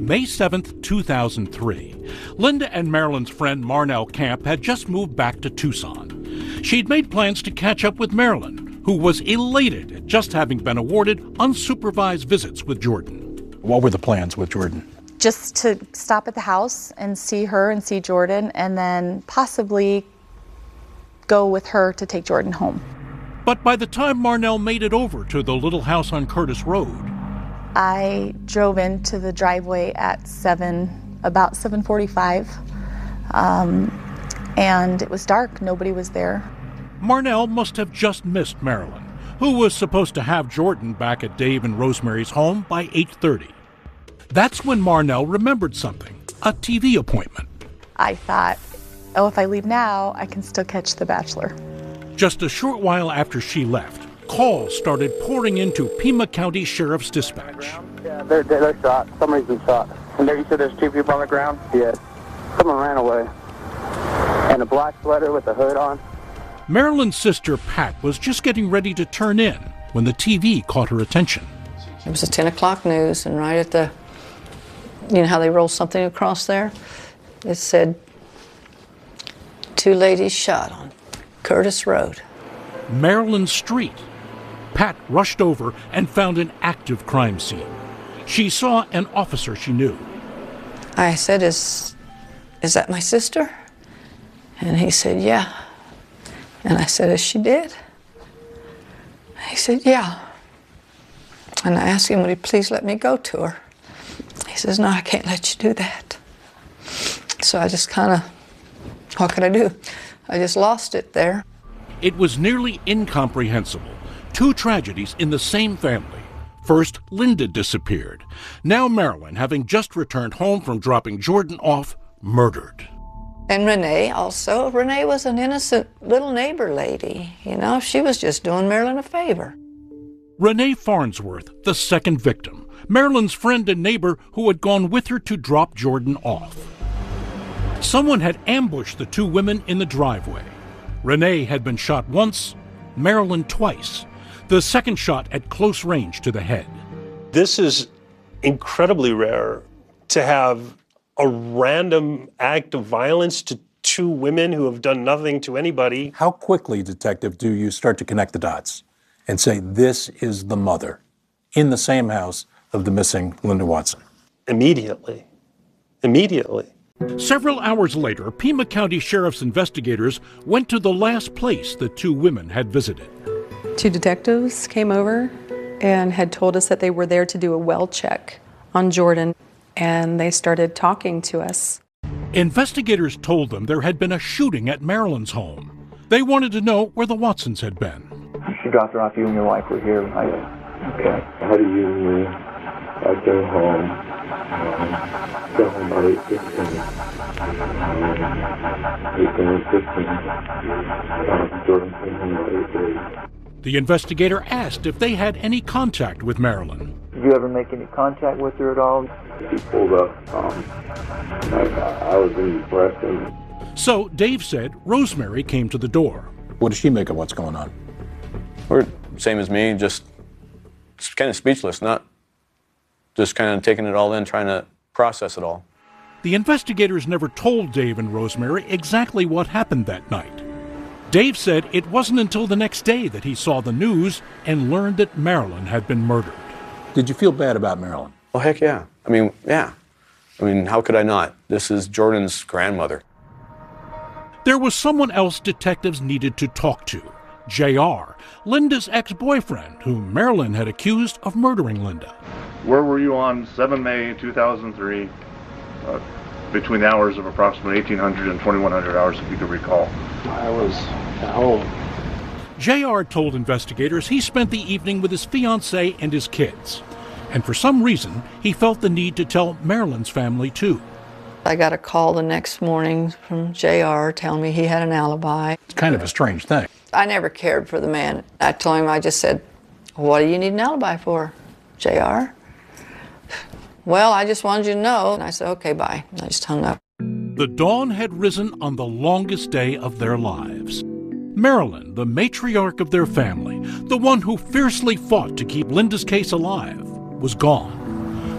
May 7th, 2003. Linda and Marilyn's friend Marnell Camp had just moved back to Tucson. She'd made plans to catch up with Marilyn, who was elated at just having been awarded unsupervised visits with Jordan. What were the plans with Jordan? Just to stop at the house and see her and see Jordan, and then possibly go with her to take Jordan home. But by the time Marnell made it over to the little house on Curtis Road, I drove into the driveway at about 7:45, and it was dark. Nobody was there. Marnell must have just missed Marilyn, who was supposed to have Jordan back at Dave and Rosemary's home by 8:30. That's when Marnell remembered something, a TV appointment. I thought, oh, if I leave now, I can still catch The Bachelor. Just a short while after she left, calls started pouring into Pima County Sheriff's Dispatch. Yeah, they're shot. Somebody's been shot. And there you said there's 2 people on the ground? Yes. Someone ran away. And a black sweater with a hood on. Marilyn's sister, Pat, was just getting ready to turn in when the TV caught her attention. It was the 10 o'clock news, and right at the, you know how they roll something across there? It said, 2 ladies shot on Curtis Road. Maryland Street. Pat rushed over and found an active crime scene. She saw an officer she knew. I said, is that my sister? And he said, yeah. And I said, is she dead? He said, yeah. And I asked him, would he please let me go to her? He says, no, I can't let you do that. So I just kind of, what could I do? I just lost it there. It was nearly incomprehensible. 2 tragedies in the same family. First, Linda disappeared. Now Marilyn, having just returned home from dropping Jordan off, murdered. And Renee also. Renee was an innocent little neighbor lady. You know, she was just doing Marilyn a favor. Renee Farnsworth, the second victim, Marilyn's friend and neighbor who had gone with her to drop Jordan off. Someone had ambushed the 2 women in the driveway. Renee had been shot once, Marilyn twice. The second shot at close range to the head. This is incredibly rare to have a random act of violence to 2 women who have done nothing to anybody. How quickly, Detective, do you start to connect the dots and say this is the mother in the same house of the missing Linda Watson? Immediately. Several hours later, Pima County Sheriff's investigators went to the last place the 2 women had visited. 2 detectives came over and had told us that they were there to do a well check on Jordan, and they started talking to us. Investigators told them there had been a shooting at Marilyn's home. They wanted to know where the Watsons had been. She dropped her off. You and your wife were here. Okay. How do you and me? I go home. Go home by 8:15. 8:15. Jordan came home by 8:30. The investigator asked if they had any contact with Marilyn. Did you ever make any contact with her at all? She pulled up. I was in Preston. So Dave said Rosemary came to the door. What does she make of what's going on? We're same as me, just kind of speechless, not just kind of taking it all in, trying to process it all. The investigators never told Dave and Rosemary exactly what happened that night. Dave said it wasn't until the next day that he saw the news and learned that Marilyn had been murdered. Did you feel bad about Marilyn? Oh, heck yeah. Yeah. How could I not? This is Jordan's grandmother. There was someone else detectives needed to talk to. J.R., Linda's ex-boyfriend, whom Marilyn had accused of murdering Linda. Where were you on 7 May 2003, between the hours of approximately 1800 and 2100 hours, if you could recall? I was at home. J.R. told investigators he spent the evening with his fiancée and his kids. And for some reason, he felt the need to tell Marilyn's family, too. I got a call the next morning from JR telling me he had an alibi. It's kind of a strange thing. I never cared for the man. I told him, I just said, what do you need an alibi for, JR? Well, I just wanted you to know. And I said, okay, bye. And I just hung up. The dawn had risen on the longest day of their lives. Marilyn, the matriarch of their family, the one who fiercely fought to keep Linda's case alive, was gone.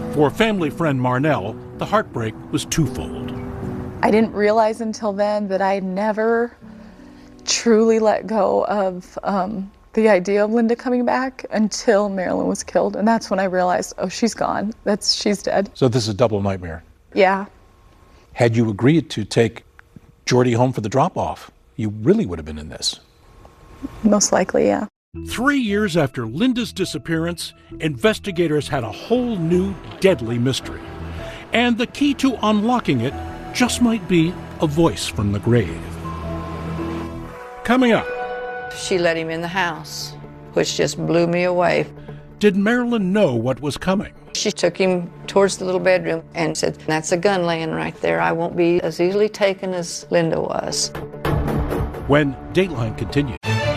For family friend Marnell, the heartbreak was twofold. I didn't realize until then that I never truly let go of the idea of Linda coming back until Marilyn was killed. And that's when I realized, oh, she's gone. She's dead. So this is a double nightmare. Yeah. Had you agreed to take Jordy home for the drop-off, you really would have been in this. Most likely, yeah. 3 years after Linda's disappearance, investigators had a whole new deadly mystery. And the key to unlocking it just might be a voice from the grave. Coming up. She let him in the house, which just blew me away. Did Marilyn know what was coming? She took him towards the little bedroom and said, "That's a gun laying right there. I won't be as easily taken as Linda was." When Dateline continues.